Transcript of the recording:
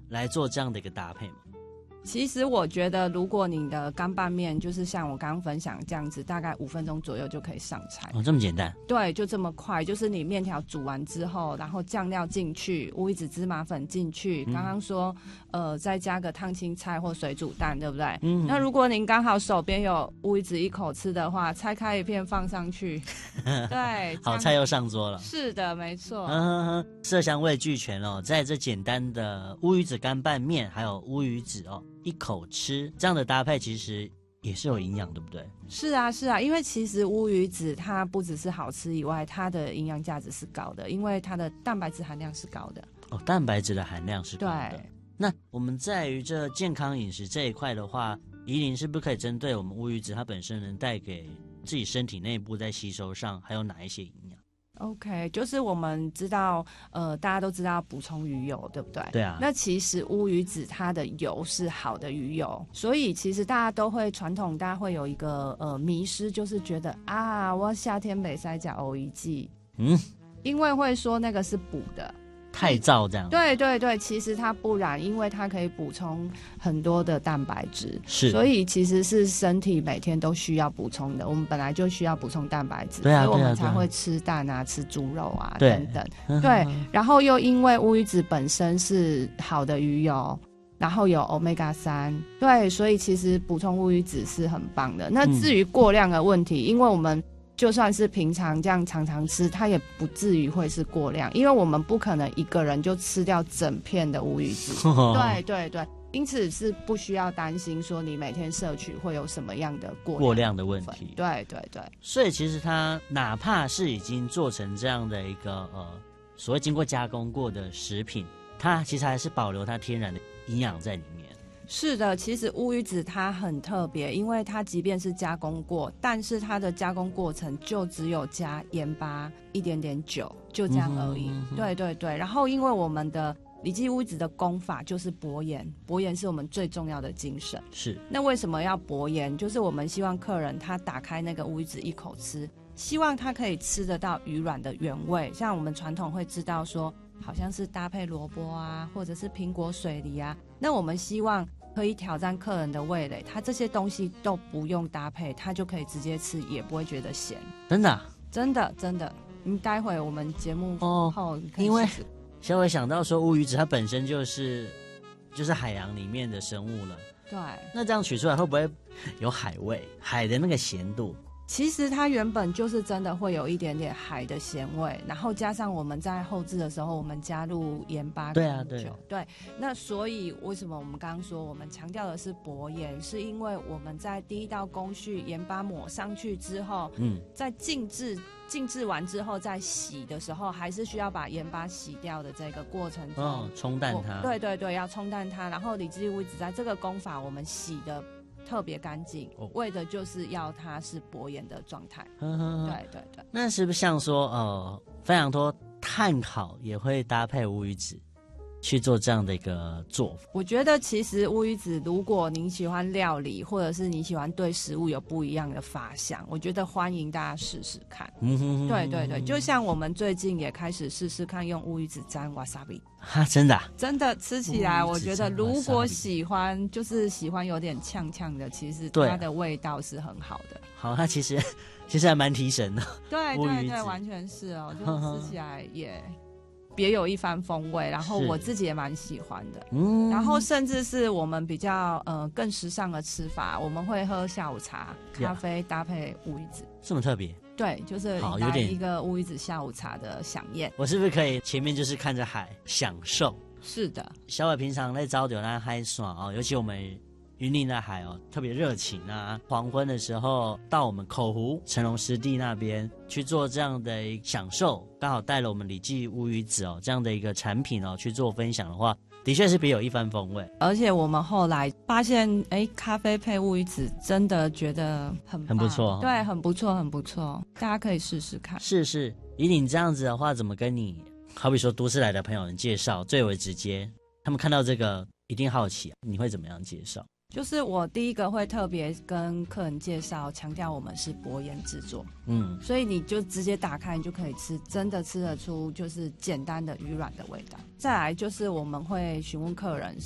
来做这样的一个搭配吗？ 其实我觉得，如果你的干拌面就是像我刚刚分享这样子，大概5分钟左右就可以上菜。 哦，这么简单？ 对，就这么快。就是你面条煮完之后，然后酱料进去，乌鱼子芝麻粉进去。刚刚说，再加个烫青菜或水煮蛋，对不对？那如果您刚好手边有乌鱼子一口吃的话，拆开一片放上去，对， 好菜又上桌了。 是的，没错。 色香味俱全哦，在这简单的乌鱼子干拌面，还有乌鱼子哦。一口吃这样的搭配其实也是有营养，对不对？ 是啊是啊，因为其实乌鱼子它不只是好吃以外，它的营养价值是高的，因为它的蛋白质含量是高的。 哦，蛋白质的含量是高的。 对。 那我们在于这健康饮食这一块的话，宜琳是不是可以针对我们乌鱼子它本身能带给自己身体内部在吸收上还有哪一些营养 ？OK， 就是我们知道，大家都知道补充鱼油，对不对？ 对啊。 那其实乌鱼子它的油是好的鱼油，所以其实大家都会大家会有一个迷失，就是觉得啊，我夏天没塞加欧一剂，因为会说那个是补的。 太燥这样。 对对对，其实它不然，因为它可以补充很多的蛋白质， 是， 所以其实是身体每天都需要补充的。我们本来就需要补充蛋白质， 对啊， 所以我们才会吃蛋啊、吃猪肉啊等等。对，然后又因为乌鱼子本身是好的鱼油，然后有 Omega-3，对，所以其实补充乌鱼子是很棒的。那至于过量的问题，因为我们就算是平常这样常常吃，它也不至于会是过量，因为我们不可能一个人就吃掉整片的乌鱼子。对对对，因此是不需要担心说你每天摄取会有什么样的过量的问题。对对对， 所以其实它哪怕是已经做成这样的一个所谓经过加工过的食品，它其实还是保留它天然的营养在里面。 是的，其实乌鱼子它很特别，因为它即便是加工过，但是它的加工过程就只有加盐巴一点点酒，就这样而已。对对对，然后因为我们的李记乌鱼子的工法就是薄盐，薄盐是我们最重要的精神。 是，那为什么要薄盐？就是我们希望客人他打开那个乌鱼子一口吃，希望他可以吃得到鱼卵的原味。像我们传统会知道说，好像是搭配萝卜啊，或者是苹果水梨啊，那我们希望可以挑战客人的味蕾，他这些东西都不用搭配，他就可以直接吃，也不会觉得咸。 真的、啊？ 真的真的。待会我们节目后可以试试。 因为小伟想到说乌鱼子它本身就是海洋里面的生物了， 对， 那这样取出来会不会有海味，海的那个咸度？ 其实它原本就是真的会有一点点海的咸味，然后加上我们在后制的时候，我们加入盐巴跟酒，对，那所以为什么我们刚刚说我们强调的是薄盐，是因为我们在第一道工序盐巴抹上去之后，在静置完之后再洗的时候，还是需要把盐巴洗掉的这个过程中， 冲淡它。对对对，要冲淡它。然后李记乌鱼子在这个工法，我们洗的特别干净，为的就是要它是薄盐的状态。对对对。 那是不是像说非常多炭烤也会搭配乌鱼子去做这样的一个做法？我觉得其实乌鱼子，如果您喜欢料理，或者是你喜欢对食物有不一样的发想，我觉得欢迎大家试试看。对对对，就像我们最近也开始试试看用乌鱼子沾 wasabi。真的、啊？真的吃起来，我觉得如果喜欢有点呛呛的，其实它的味道是很好的。 好，它其实还蛮提神的。 对对对，完全是哦，就吃起来也别有一番风味，然后我自己也蛮喜欢的。然后甚至是我们比较更时尚的吃法，我们会喝下午茶，咖啡搭配乌鱼子， 这么特别？对， 就是来一个乌鱼子下午茶的飨宴。 我是不是可以前面就是看着海享受？ 是的， 小伟平常在早点那嗨爽尤其我们云林的海特别热情啊。黄昏的时候到我们口湖成龙湿地那边去做这样的享受，刚好带了我们李记乌鱼子这样的一个产品去做分享的话，的确是别有一番风味。而且我们后来发现咖啡配乌鱼子真的觉得很不错。对，很不错很不错，大家可以试试看。是以你这样子的话，怎么跟你好比说都市来的朋友们介绍最为直接？他们看到这个一定好奇你会怎么样介绍？就是我第一个会特别跟客人介绍，强调我们是薄盐制作，所以你就直接打开，你就可以吃，真的吃得出就是简单的鱼卵的味道。再来就是我们会询问客人